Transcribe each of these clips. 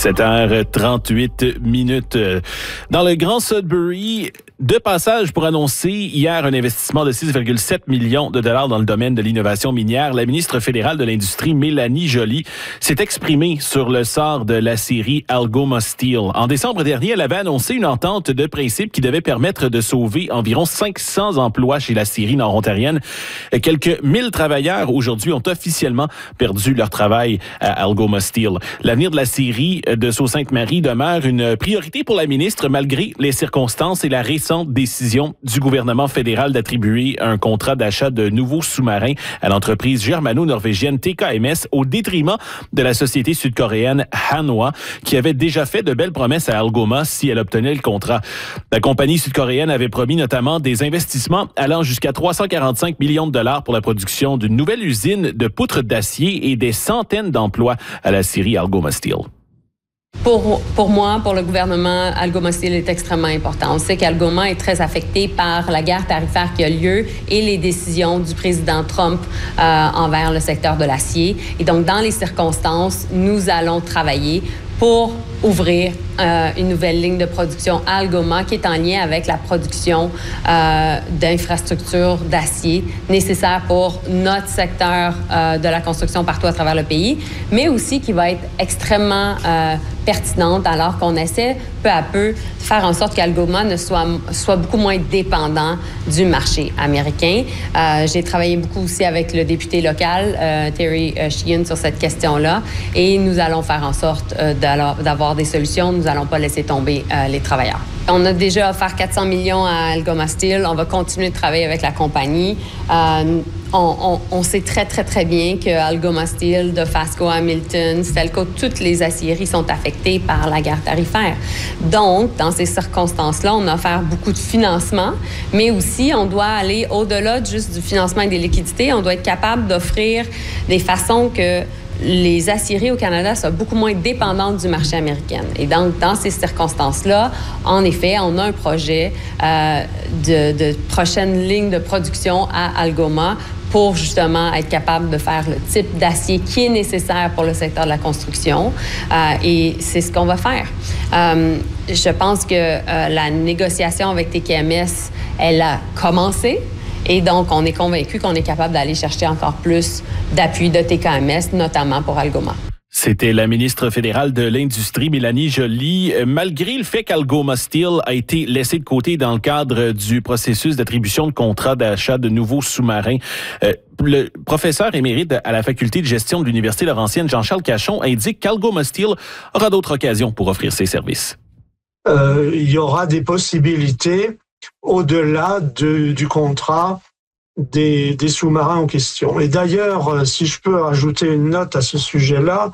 7h38. Dans le Grand Sudbury, de passage pour annoncer hier un investissement de 6,7 millions de dollars dans le domaine de l'innovation minière, la ministre fédérale de l'Industrie, Mélanie Joly, s'est exprimée sur le sort de l'aciérie Algoma Steel. En décembre dernier, elle avait annoncé une entente de principe qui devait permettre de sauver environ 500 emplois chez l'aciérie nord-ontarienne. Quelques 1000 travailleurs aujourd'hui ont officiellement perdu leur travail à Algoma Steel. L'avenir de l'aciérie de Sault-Sainte-Marie demeure une priorité pour la ministre malgré les circonstances et la récente décision du gouvernement fédéral d'attribuer un contrat d'achat de nouveaux sous-marins à l'entreprise germano-norvégienne TKMS au détriment de la société sud-coréenne Hanwha qui avait déjà fait de belles promesses à Algoma si elle obtenait le contrat. La compagnie sud-coréenne avait promis notamment des investissements allant jusqu'à 345 millions de dollars pour la production d'une nouvelle usine de poutres d'acier et des centaines d'emplois à l'aciérie Algoma Steel. Pour moi, pour le gouvernement, Algoma Steel est extrêmement important. On sait qu'Algoma est très affecté par la guerre tarifaire qui a lieu et les décisions du président Trump envers le secteur de l'acier. Et donc, dans les circonstances, nous allons travailler pour ouvrir une nouvelle ligne de production à Algoma qui est en lien avec la production d'infrastructures d'acier nécessaires pour notre secteur de la construction partout à travers le pays, mais aussi qui va être extrêmement pertinente alors qu'on essaie peu à peu de faire en sorte qu'Algoma ne soit beaucoup moins dépendant du marché américain. J'ai travaillé beaucoup aussi avec le député local, Terry Sheehan, sur cette question-là, et nous allons faire en sorte d'avoir des solutions. Nous n'allons pas laisser tomber les travailleurs. On a déjà offert 400 millions à Algoma Steel. On va continuer de travailler avec la compagnie. On sait très, très, très bien que Algoma Steel, Dofasco, Hamilton, Stelco, toutes les aciéries sont affectées par la guerre tarifaire. Donc, dans ces circonstances-là, on a offert beaucoup de financement, mais aussi, on doit aller au-delà juste du financement et des liquidités. On doit être capable d'offrir des façons que les aciéries au Canada sont beaucoup moins dépendantes du marché américain. Et donc, dans ces circonstances-là, en effet, on a un projet de prochaine ligne de production à Algoma pour justement être capable de faire le type d'acier qui est nécessaire pour le secteur de la construction. Et c'est ce qu'on va faire. Je pense que la négociation avec TKMS, elle a commencé. Et donc, on est convaincu qu'on est capable d'aller chercher encore plus d'appui de TKMS, notamment pour Algoma. C'était la ministre fédérale de l'Industrie, Mélanie Joly. Malgré le fait qu'Algoma Steel a été laissé de côté dans le cadre du processus d'attribution de contrats d'achat de nouveaux sous-marins, le professeur émérite à la faculté de gestion de l'Université Laurentienne, Jean-Charles Cachon, indique qu'Algoma Steel aura d'autres occasions pour offrir ses services. Il y aura des possibilités au-delà du contrat des sous-marins en question. Et d'ailleurs, si je peux ajouter une note à ce sujet-là,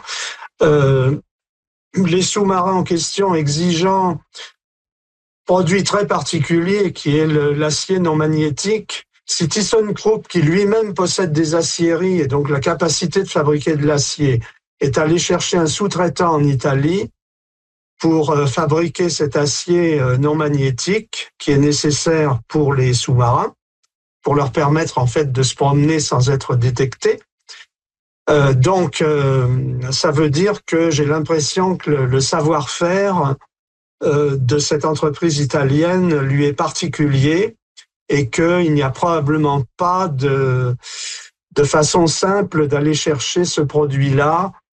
les sous-marins en question exigeant produit très particulier qui est l'acier non magnétique, si ThyssenKrupp, qui lui-même possède des aciéries et donc la capacité de fabriquer de l'acier, est allé chercher un sous-traitant en Italie pour fabriquer cet acier non magnétique qui est nécessaire pour les sous-marins, pour leur permettre en fait de se promener sans être détectés. Donc, ça veut dire que j'ai l'impression que le savoir-faire de cette entreprise italienne lui est particulier et qu'il n'y a probablement pas de façon simple d'aller chercher ce produit-là